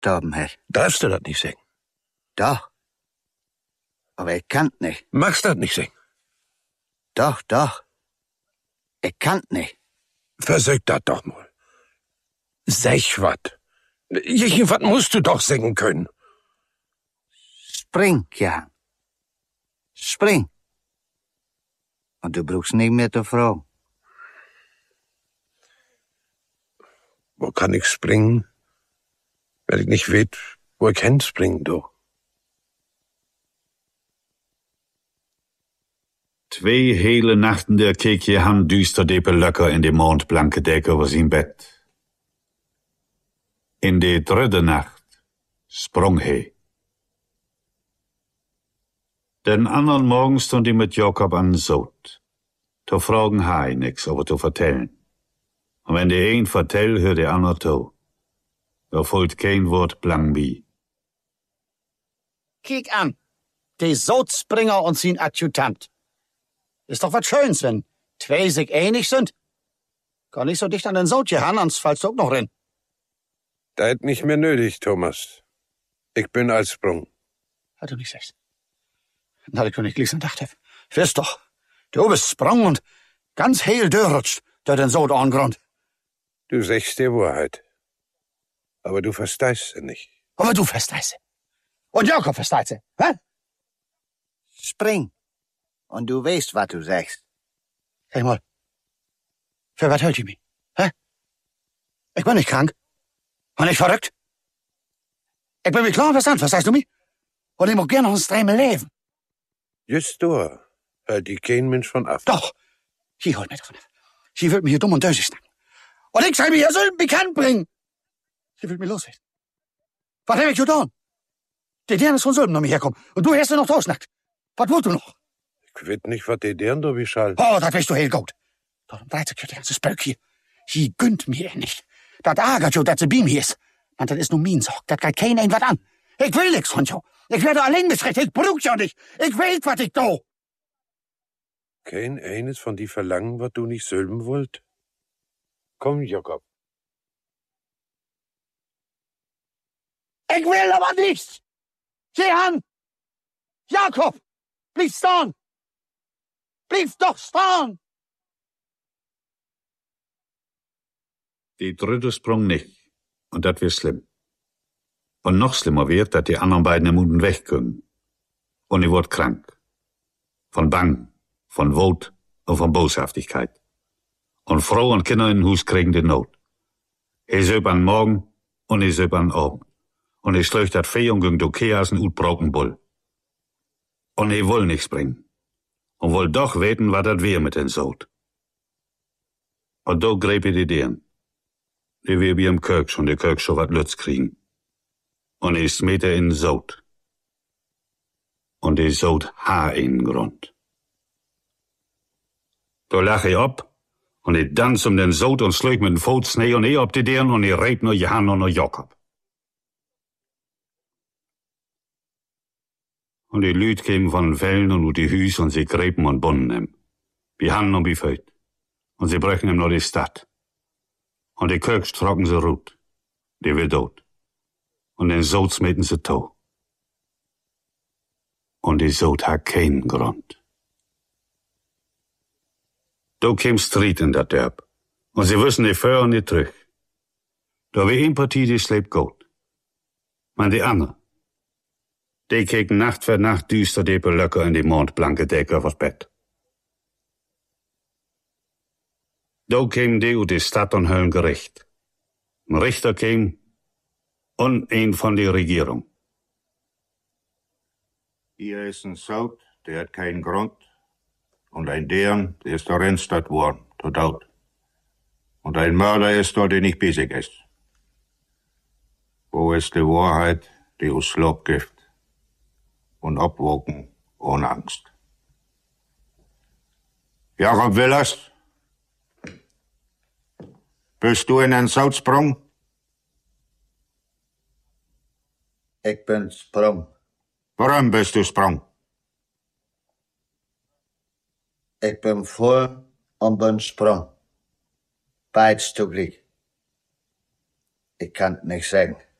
gesagt haben, Herr. Darfst du das nicht sagen? Doch. Aber ich kann's nicht. Magst du das nicht sagen? Doch. Ich kann's nicht. Versuch das doch mal. Sag wat. Was musst du doch singen können. Spring, Jan. Spring. Und du brauchst nicht mehr zu fragen. Wo kann ich springen? Wenn ich nicht weet, wo ich hin springen, du. 2 hele nachten der keek je han duister depe lukker in de mondblanke dek over zijn bed. In de 3e nacht sprong hij. Den anderen Morgen stond hij met Jakob aan de zoot. To vragen hij niks over te vertellen. En wenn de een vertel, hört de ander toe. Er folgt kein Wort blang bij. Kiek an, de Sootspringer und sein Adjutant. Ist doch was Schönes, wenn 2 sich einig sind. Gar nicht so dicht an den Sod gehan, sonst fallst du auch noch rein. Da ist nicht mehr nötig, Thomas. Ich bin als Sprung. Hat du nicht sagst. Dann hatte ich nicht gleich gedacht. Weißt doch, du bist Sprung und ganz heil dörrutscht, der den Sod angrund. Du sagst die Wahrheit. Aber du verstehst sie nicht. Aber du verstehst sie. Und Jakob versteht sie, hä? Spring. Und du weißt, was du sagst. Sag mal, für was hält ihr mich? Hä? Ich bin nicht krank. Bin ich verrückt? Ich bin mir klar verstanden, verstehst du mich? Und ich muss gerne noch ein Strämel leben. Just da hält die kein Mensch von ab. Doch, sie holt mich davon ab. Sie will mich hier dumm und dösig snacken. Und ich soll mich hier Sülden bekannt bringen. Sie will mich loswerden. Was hab ich getan? Die Dern ist von Sülden noch mich herkommen. Und du hast sie noch drausnackt. Was wollt du noch? Ich weiß nicht, was die deren da wie schall. Oh, das weißt du heel gut. Doch um 13 Uhr, der ganze Spöck hier. Sie gönnt mir nicht. Das ärgert jo, dass sie bei mir ist. Man, das ist nur mein Sorg. Das geht kein ein was an. Ich will nix von jo. Ich werde allein beschreckt. Ich brauch ja nicht. Ich weiß, was ich do. Kein eines von die verlangen, was du nicht sülben wollt? Komm, Jakob. Ich will aber nichts. Geh an. Jakob, bleib stehen. Bleib doch stehen. Die 3. sprong nicht. Und das wird schlimm. Und noch schlimmer wird, dass die anderen beiden im Munden wegkommen. Und ich wurde krank. Von Bang, von Wut und von Boshaftigkeit. Und Frau und Kinder in Hus kriegen die Not. Ich söp an Morgen und ich söp an Abend. Und ich schlöch dat Fee und ging do Keas und utbroken Bull. Und ich will nicht springen. Und woll doch weten, wat dat wär mit den Sod. Und do greep ich die Deren. Die wir wie im Kirk schon, die Kirk schon wat Lütz kriegen. Und ich smete in Sod. Und die Sod ha in Grund. Da lach ich ab, und ich dans um den Sod und slög mit den Foot Schnee und ob die Deren und ich reib nur Johann und nur Jakob. Und die Lüd kämen von den Fällen und die Hüs und sie gräben und bunnen ihm. Wie Hand und wie Föt. Und sie brechen ihm noch die Stadt. Und die Kirks trocken sie rut. Die will tot. Und den Sod smeten sie to. Und die Sod hat keinen Grund. Da käm Streit in dat Dörp. Und sie wissen die Föhr und die Trüch. Da wie ein Partie, die schlägt gut. Man die andere. Die keken Nacht für Nacht düster depe Löcker in die mondblanke Decke übers Bett. Da kämen die ut die Stadt und höllen Gericht. Ein Richter käm und ein von der Regierung. Hier ist ein Sod, der hat keinen Grund. Und ein Deren, der ist da Rennstadt worden, tot. Und ein Mörder ist da, der nicht bissig ist. Wo ist die Wahrheit, die uns Slob gibt? Und abwogen ohne Angst. Jakob Willers, bist du in den Sod sprung? Ich bin sprung. Warum bist du sprung? Ich bin voll und bin sprung. Beides zugleich. Ich kann nicht sagen.